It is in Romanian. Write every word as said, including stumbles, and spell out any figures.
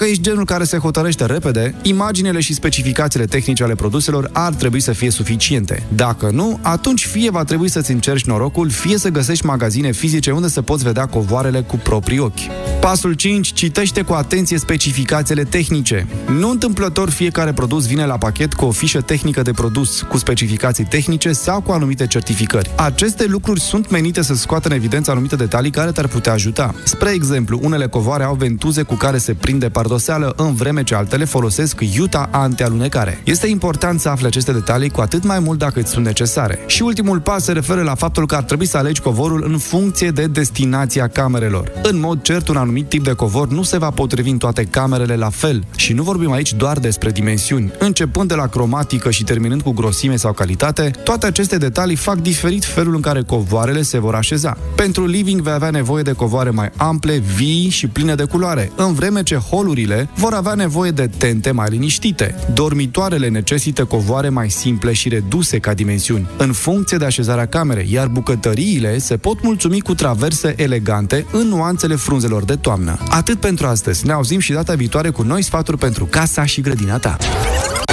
Dacă ești genul care se hotărăște repede, imaginele și specificațiile tehnice ale produselor ar trebui să fie suficiente. Dacă nu, atunci fie va trebui să-ți încerci norocul, fie să găsești magazine fizice unde să poți vedea covoarele cu proprii ochi. Pasul cinci. Citește cu atenție specificațiile tehnice. Nu întâmplător fiecare produs vine la pachet cu o fișă tehnică de produs, cu specificații tehnice sau cu anumite certificări. Aceste lucruri sunt menite să scoată în evidență anumite detalii care te-ar putea ajuta. Spre exemplu, unele covoare au ventuze cu care se prinde pardoseală, în vreme ce altele folosesc iuta antialunecare. Este important să afli aceste detalii, cu atât mai mult dacă îți sunt necesare. Și ultimul pas se referă la faptul că ar trebui să alegi covorul în funcție de destinația camerelor. În mod cert, un anumit tip de covor nu se va potrivi în toate camerele la fel și nu vorbim aici doar despre dimensiuni. Începând de la cromatică și terminând cu grosime sau calitate, toate aceste detalii fac diferit felul în care covoarele se vor așeza. Pentru living vei avea nevoie de covoare mai ample, vii și pline de culoare, în vreme ce holurile vor avea nevoie de tente mai liniștite. Dormitoarele necesită covoare mai simple și reduse ca dimensiuni, în funcție de așezarea camerei, iar bucătăriile se pot mulțumi cu traverse elegante în nuanțele frunzelor de toamnă. Atât pentru astăzi. Ne auzim și data viitoare cu noi sfaturi pentru casa și grădina ta.